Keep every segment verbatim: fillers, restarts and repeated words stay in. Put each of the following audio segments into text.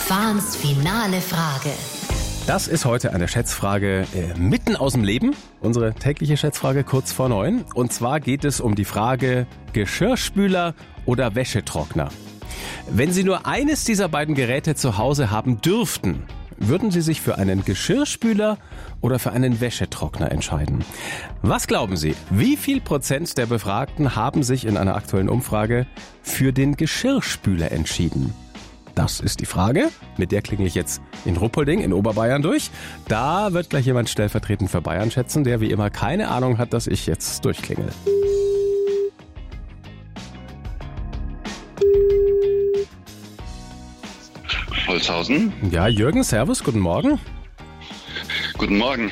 Fahns finale Frage. Das ist heute eine Schätzfrage äh, mitten aus dem Leben. Unsere tägliche Schätzfrage kurz vor neun. Und zwar geht es um die Frage Geschirrspüler oder Wäschetrockner. Wenn Sie nur eines dieser beiden Geräte zu Hause haben dürften, würden Sie sich für einen Geschirrspüler oder für einen Wäschetrockner entscheiden? Was glauben Sie, wie viel Prozent der Befragten haben sich in einer aktuellen Umfrage für den Geschirrspüler entschieden? Das ist die Frage, mit der klinge ich jetzt in Ruppolding in Oberbayern durch. Da wird gleich jemand stellvertretend für Bayern schätzen, der wie immer keine Ahnung hat, dass ich jetzt durchklingel. Holzhausen. Ja, Jürgen, servus, guten Morgen. Guten Morgen.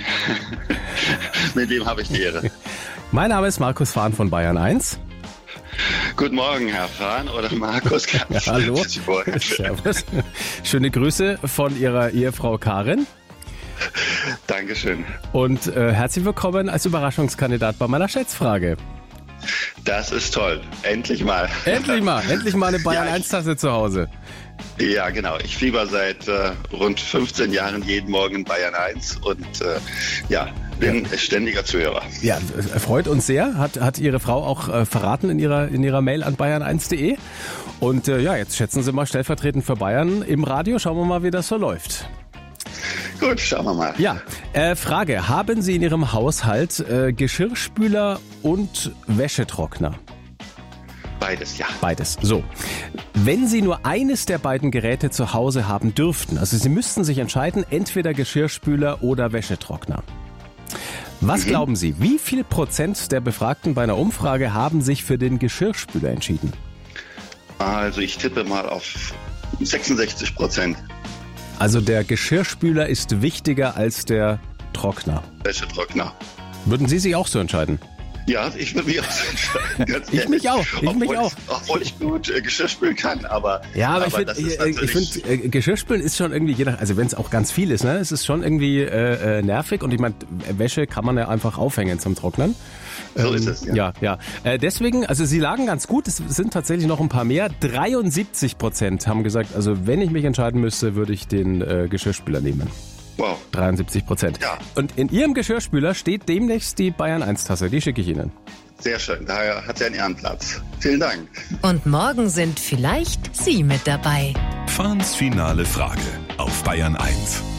Mit wem habe ich die Ehre? Mein Name ist Markus Fahn von Bayern eins. Guten Morgen, Herr Fahn oder Markus. Ja, hallo. Servus. Schöne Grüße von Ihrer Ehefrau Karin. Dankeschön. Und äh, herzlich willkommen als Überraschungskandidat bei meiner Schätzfrage. Das ist toll. Endlich mal. Endlich mal. Endlich mal eine Bayern Ja, eins Tasse zu Hause. Ja, genau. Ich fieber seit äh, rund fünfzehn Jahren jeden Morgen in Bayern eins und äh, ja, bin ja. ständiger Zuhörer. Ja, freut uns sehr. Hat, hat Ihre Frau auch äh, verraten in ihrer, in ihrer Mail an bayern eins punkt de. Und äh, ja, jetzt schätzen Sie mal stellvertretend für Bayern im Radio. Schauen wir mal, wie das so läuft. Gut, schauen wir mal. Ja, äh, Frage. Haben Sie in Ihrem Haushalt äh, Geschirrspüler und Wäschetrockner? Beides, ja. Beides. So. Wenn Sie nur eines der beiden Geräte zu Hause haben dürften, also Sie müssten sich entscheiden, entweder Geschirrspüler oder Wäschetrockner. Was mhm. glauben Sie, wie viel Prozent der Befragten bei einer Umfrage haben sich für den Geschirrspüler entschieden? Also ich tippe mal auf sechsundsechzig Prozent. Also der Geschirrspüler ist wichtiger als der Trockner. Wäschetrockner. Würden Sie sich auch so entscheiden? Ja, ich würde mich auch so entscheiden. Ganz ich mich auch, ich obwohl mich auch. Ich, obwohl ich gut äh, Geschirr spülen kann, aber... Ja, aber, aber ich finde, ich find, äh, Geschirrspülen ist schon irgendwie, je nach, also wenn es auch ganz viel ist, ne, es ist schon irgendwie äh, nervig. Und ich meine, Wäsche kann man ja einfach aufhängen zum Trocknen. So ähm, ist es, ja. Ja, ja. Äh, deswegen, also Sie lagen ganz gut, es sind tatsächlich noch ein paar mehr. dreiundsiebzig Prozent haben gesagt, also wenn ich mich entscheiden müsste, würde ich den äh, Geschirrspüler nehmen. Wow. dreiundsiebzig Prozent. Ja. Und in Ihrem Geschirrspüler steht demnächst die Bayern eins Tasse, die schicke ich Ihnen. Sehr schön, daher hat sie einen Ehrenplatz. Vielen Dank. Und morgen sind vielleicht Sie mit dabei. Fahns finale Frage auf Bayern eins.